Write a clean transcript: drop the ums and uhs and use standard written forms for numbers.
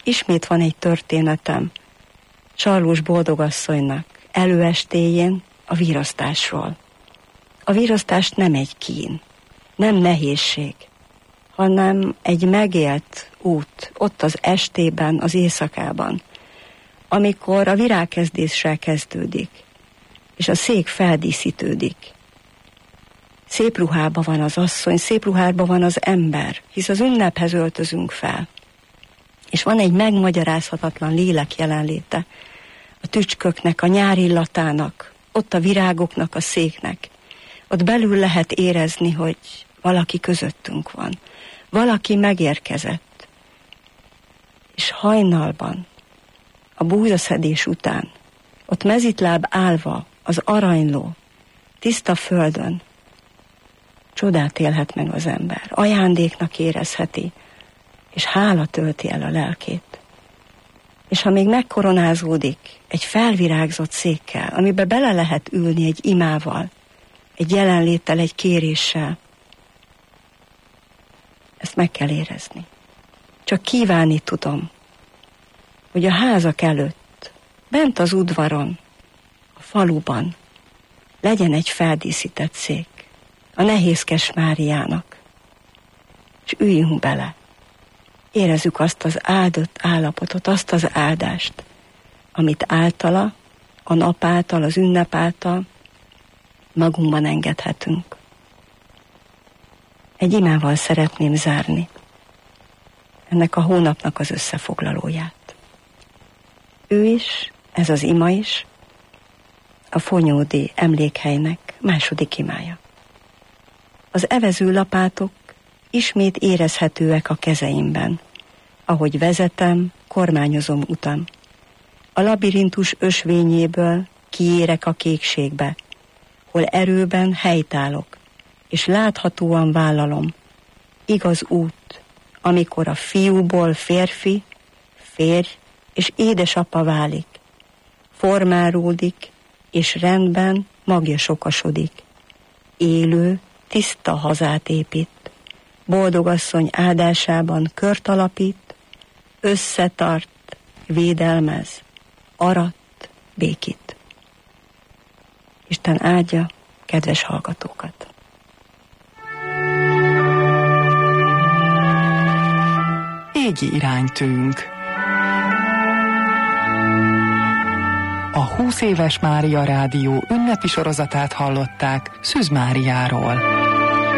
ismét van egy történetem Sarlós boldogasszonynak előestéjén a virasztásról. A virasztás nem egy kín, nem nehézség, hanem egy megélt út ott az estében, az éjszakában, amikor a virágkezdéssel kezdődik, és a szék feldíszítődik. Szép ruhában van az asszony, szép ruhában van az ember, hisz az ünnephez öltözünk fel. És van egy megmagyarázhatatlan lélek jelenléte, a tücsköknek, a nyár illatának, ott a virágoknak, a széknek. Ott belül lehet érezni, hogy valaki közöttünk van, valaki megérkezett. És hajnalban, a búzaszedés után, ott mezitláb állva, az aranyló, tiszta földön, csodát élhet meg az ember, ajándéknak érezheti, és hála tölti el a lelkét. És ha még megkoronázódik egy felvirágzott székkel, amiben bele lehet ülni egy imával, egy jelenléttel, egy kéréssel, ezt meg kell érezni. Csak kívánni tudom, hogy a házak előtt, bent az udvaron, a faluban legyen egy feldíszített szék a Nehézkes Máriának, és üljünk bele. Érezzük azt az áldott állapotot, azt az áldást, amit általa, a nap által, az ünnep által magunkban engedhetünk. Egy imával szeretném zárni ennek a hónapnak az összefoglalóját. Ő is, ez az ima is, a Fonyódi emlékhelynek második imája. Az evező lapátok ismét érezhetőek a kezeimben, ahogy vezetem, kormányozom utam. A labirintus ösvényéből kiérek a kékségbe, hol erőben helytállok, és láthatóan vállalom. Igaz út, amikor a fiúból férfi, férj és édesapa válik, formálódik, és rendben magja sokasodik. Élő, tiszta hazát épít, boldogasszony áldásában kört alapít, összetart, védelmez, arat, békít. Isten áldja kedves hallgatókat! Égi iránytűnk. A 20 éves Mária Rádió ünnepi sorozatát hallották Szűz Máriáról.